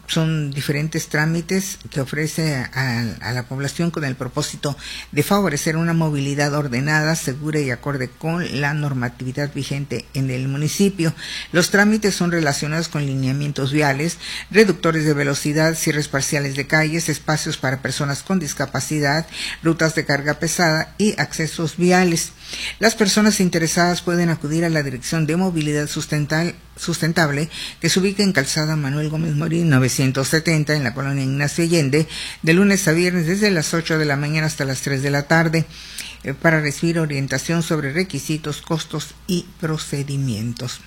son diferentes trámites que ofrece a la población con el propósito de favorecer una movilidad ordenada, segura y acorde con la normatividad vigente en el municipio. Los trámites son relacionados con lineamientos viales, reductores de velocidad, cierres parciales de calles, espacios para personas con discapacidad, rutas de carga pesada y accesos viales. Las personas interesadas pueden acudir a la Dirección de Movilidad Sustentable, que se ubica en Calzada Manuel Gómez Morín 970 en la colonia Ignacio Allende, de lunes a viernes desde las 8 de la mañana hasta las 3 de la tarde, para recibir orientación sobre requisitos, costos y procedimientos.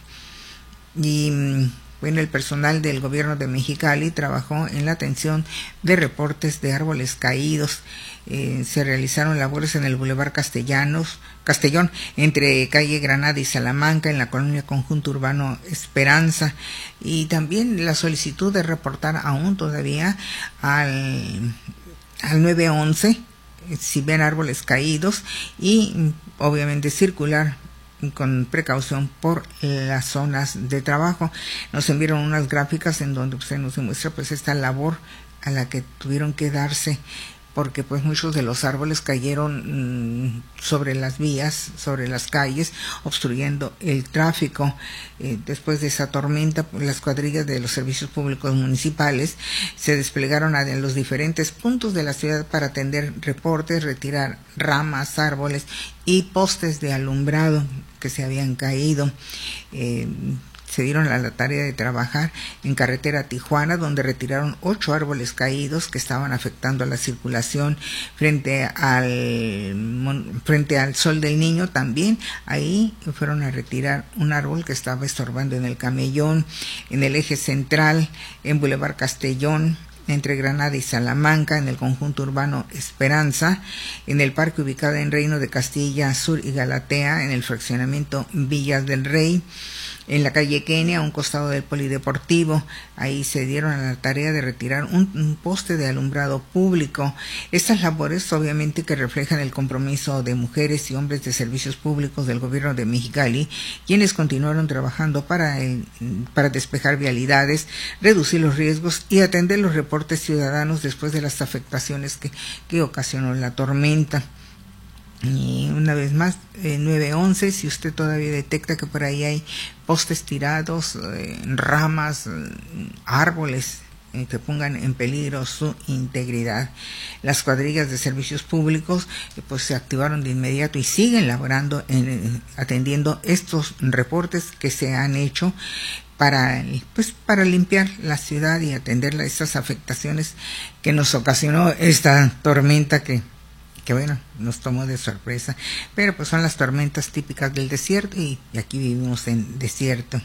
Y bueno, el personal del gobierno de Mexicali trabajó en la atención de reportes de árboles caídos. Se realizaron labores en el Boulevard Castellón, entre calle Granada y Salamanca, en la colonia Conjunto Urbano Esperanza, y también la solicitud de reportar aún todavía al 911 si ven árboles caídos, y obviamente circular con precaución por las zonas de trabajo. Nos enviaron unas gráficas en donde se nos demuestra pues esta labor a la que tuvieron que darse, porque pues muchos de los árboles cayeron sobre las vías, sobre las calles, obstruyendo el tráfico. Después de esa tormenta, las cuadrillas de los servicios públicos municipales se desplegaron en los diferentes puntos de la ciudad para atender reportes, retirar ramas, árboles y postes de alumbrado que se habían caído. Se dieron a la tarea de trabajar en carretera Tijuana, donde retiraron 8 árboles caídos que estaban afectando a la circulación frente al Sol del Niño. También ahí fueron a retirar un árbol que estaba estorbando en el camellón, en el eje central, en Boulevard Castellón, entre Granada y Salamanca, en el conjunto urbano Esperanza, en el parque ubicado en Reino de Castilla Sur y Galatea, en el fraccionamiento Villas del Rey, en la calle Kenia, a un costado del polideportivo. Ahí se dieron a la tarea de retirar un poste de alumbrado público. Estas labores obviamente que reflejan el compromiso de mujeres y hombres de servicios públicos del gobierno de Mexicali, quienes continuaron trabajando para despejar vialidades, reducir los riesgos y atender los reportes ciudadanos después de las afectaciones que ocasionó la tormenta. Y una vez más, 911, si usted todavía detecta que por ahí hay postes tirados, ramas, árboles que pongan en peligro su integridad, las cuadrillas de servicios públicos pues se activaron de inmediato y siguen laborando atendiendo estos reportes que se han hecho para limpiar la ciudad y atender estas afectaciones que nos ocasionó esta tormenta que bueno, nos tomó de sorpresa, pero pues son las tormentas típicas del desierto y aquí vivimos en desierto.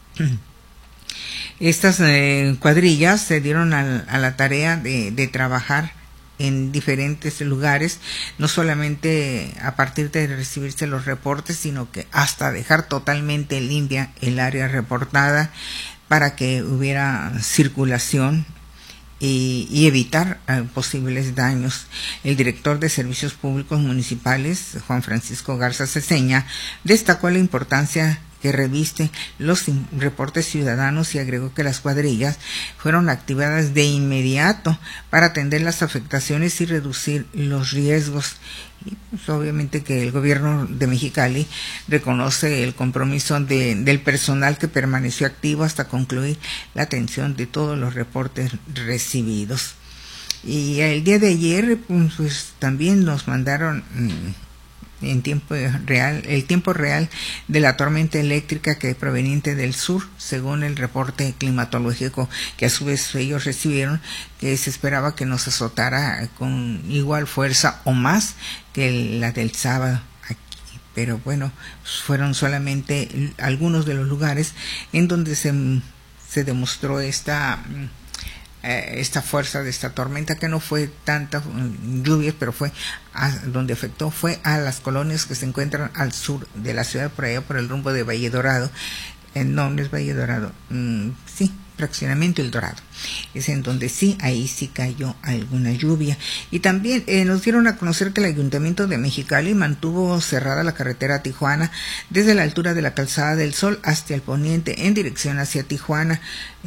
Estas cuadrillas se dieron a la tarea de trabajar en diferentes lugares, no solamente a partir de recibirse los reportes, sino que hasta dejar totalmente limpia el área reportada para que hubiera circulación y evitar posibles daños. El director de Servicios Públicos Municipales, Juan Francisco Garza Ceseña, destacó la importancia que reviste los reportes ciudadanos y agregó que las cuadrillas fueron activadas de inmediato para atender las afectaciones y reducir los riesgos. Y pues obviamente que el gobierno de Mexicali reconoce el compromiso del personal que permaneció activo hasta concluir la atención de todos los reportes recibidos. Y el día de ayer pues también nos mandaron en tiempo real, el tiempo real de la tormenta eléctrica que proveniente del sur, según el reporte climatológico que a su vez ellos recibieron, que se esperaba que nos azotara con igual fuerza o más que la del sábado. Pero bueno, fueron solamente algunos de los lugares en donde se demostró esta fuerza de esta tormenta, que no fue tanta lluvia, pero fue donde afectó fue a las colonias que se encuentran al sur de la ciudad, por allá por el rumbo de Valle Dorado. No es Valle Dorado, sí, fraccionamiento El Dorado, es en donde sí, ahí sí cayó alguna lluvia. Y también nos dieron a conocer que el Ayuntamiento de Mexicali mantuvo cerrada la carretera Tijuana desde la altura de la Calzada del Sol hasta el poniente en dirección hacia Tijuana.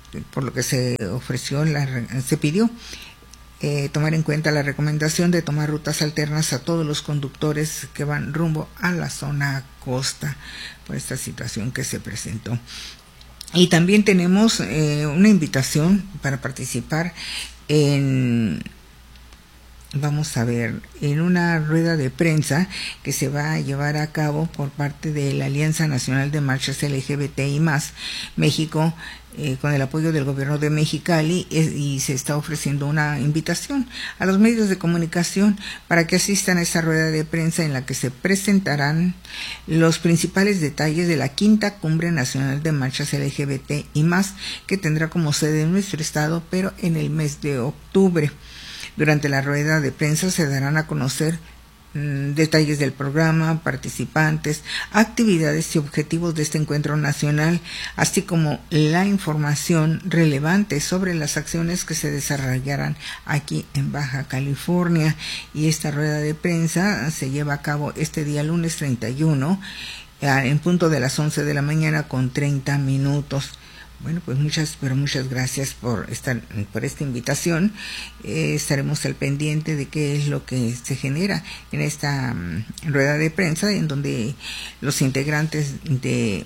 por lo que se pidió tomar en cuenta la recomendación de tomar rutas alternas a todos los conductores que van rumbo a la zona costa por esta situación que se presentó. Y también tenemos una invitación para participar en una rueda de prensa que se va a llevar a cabo por parte de la Alianza Nacional de Marchas LGBTI+, México, con el apoyo del gobierno de Mexicali, y se está ofreciendo una invitación a los medios de comunicación para que asistan a esta rueda de prensa en la que se presentarán los principales detalles de la 5ª Cumbre Nacional de Marchas LGBTI+, que tendrá como sede en nuestro estado, pero en el mes de octubre. Durante la rueda de prensa se darán a conocer detalles del programa, participantes, actividades y objetivos de este encuentro nacional, así como la información relevante sobre las acciones que se desarrollarán aquí en Baja California. Y esta rueda de prensa se lleva a cabo este día lunes 31 en punto de las 11 de la mañana con 30 minutos. Bueno, pues muchas gracias por esta invitación. Estaremos al pendiente de qué es lo que se genera en esta rueda de prensa, en donde los integrantes de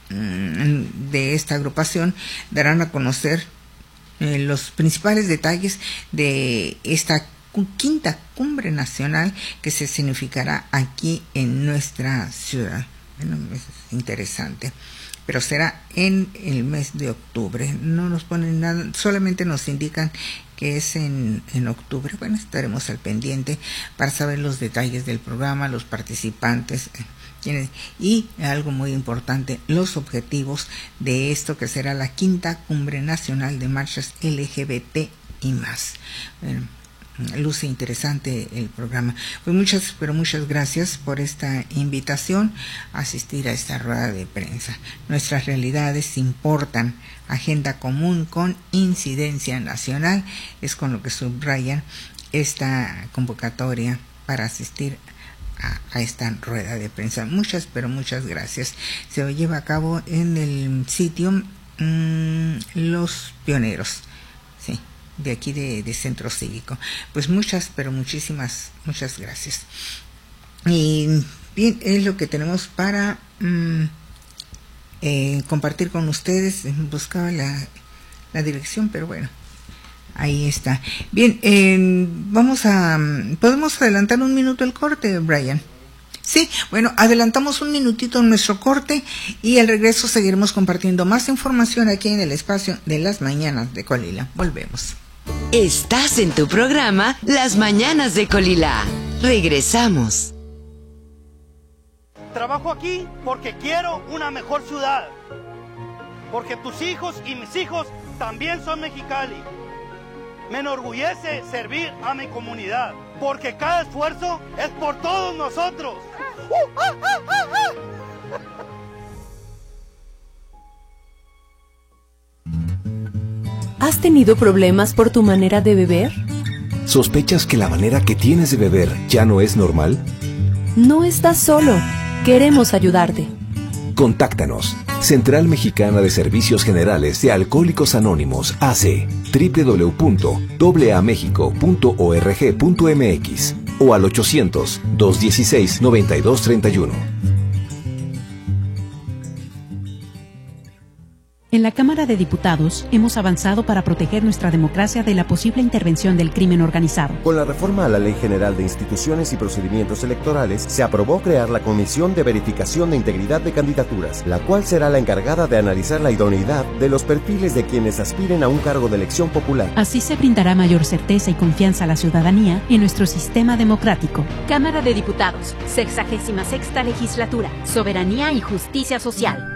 esta agrupación darán a conocer los principales detalles de esta 5ª Cumbre Nacional que se significará aquí en nuestra ciudad. Bueno, es interesante. Pero será en el mes de octubre. No nos ponen nada, solamente nos indican que es en octubre. Bueno, estaremos al pendiente para saber los detalles del programa, los participantes y algo muy importante, los objetivos de esto que será la 5ª Cumbre Nacional de Marchas LGBT y más. Bueno, luce interesante el programa. Pues muchas gracias por esta invitación a asistir a esta rueda de prensa. Nuestras realidades importan. Agenda común con incidencia nacional es con lo que subrayan esta convocatoria para asistir a esta rueda de prensa. Muchas gracias. Se lleva a cabo en el sitio Los Pioneros, sí, de aquí de Centro Cívico. Pues muchas gracias. Y bien, es lo que tenemos para compartir con ustedes. Buscaba la dirección, pero bueno, ahí está. Bien, ¿podemos adelantar un minuto el corte, Brian? Sí, bueno, adelantamos un minutito nuestro corte y al regreso seguiremos compartiendo más información aquí en el espacio de las mañanas de Colila. Volvemos. Estás en tu programa Las Mañanas de Colila. Regresamos. Trabajo aquí porque quiero una mejor ciudad. Porque tus hijos y mis hijos también son Mexicali. Me enorgullece servir a mi comunidad. Porque cada esfuerzo es por todos nosotros. ¿Has tenido problemas por tu manera de beber? ¿Sospechas que la manera que tienes de beber ya no es normal? No estás solo. Queremos ayudarte. Contáctanos. Central Mexicana de Servicios Generales de Alcohólicos Anónimos, AC, www.aamexico.org.mx o al 800-216-9231. En la Cámara de Diputados hemos avanzado para proteger nuestra democracia de la posible intervención del crimen organizado. Con la reforma a la Ley General de Instituciones y Procedimientos Electorales, se aprobó crear la Comisión de Verificación de Integridad de Candidaturas, la cual será la encargada de analizar la idoneidad de los perfiles de quienes aspiren a un cargo de elección popular. Así se brindará mayor certeza y confianza a la ciudadanía en nuestro sistema democrático. Cámara de Diputados, 66ª Legislatura, Soberanía y Justicia Social.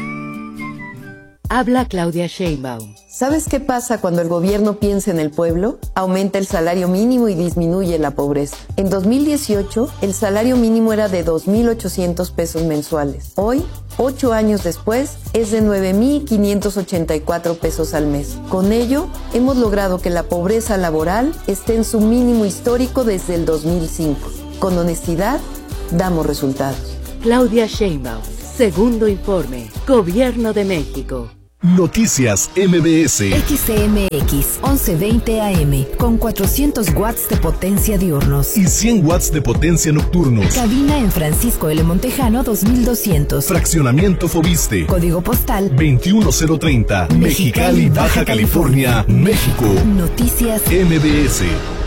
Habla Claudia Sheinbaum. ¿Sabes qué pasa cuando el gobierno piensa en el pueblo? Aumenta el salario mínimo y disminuye la pobreza. En 2018, el salario mínimo era de 2,800 pesos mensuales. Hoy, 8 años después, es de 9,584 pesos al mes. Con ello, hemos logrado que la pobreza laboral esté en su mínimo histórico desde el 2005. Con honestidad, damos resultados. Claudia Sheinbaum. Segundo informe. Gobierno de México. Noticias MBS. XCMX 1120 AM con 400 watts de potencia diurnos y 100 watts de potencia nocturnos. Cabina en Francisco L. Montejano 2200. Fraccionamiento Fobiste. Código postal 21030. Mexicali, Baja California, México. Noticias MBS.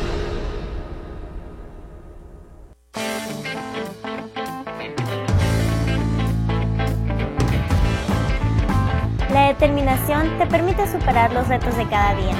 La determinación te permite superar los retos de cada día.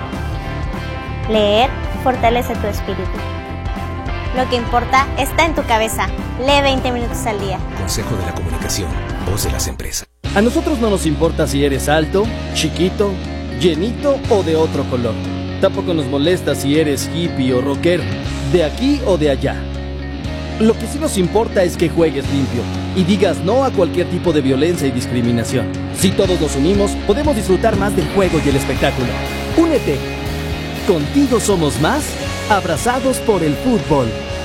Leer fortalece tu espíritu. Lo que importa está en tu cabeza. Lee 20 minutos al día. Consejo de la Comunicación, voz de las empresas. A nosotros no nos importa si eres alto, chiquito, llenito o de otro color. Tampoco nos molesta si eres hippie o rockero, de aquí o de allá. Lo que sí nos importa es que juegues limpio y digas no a cualquier tipo de violencia y discriminación. Si todos nos unimos, podemos disfrutar más del juego y el espectáculo. Únete. Contigo somos más, abrazados por el fútbol.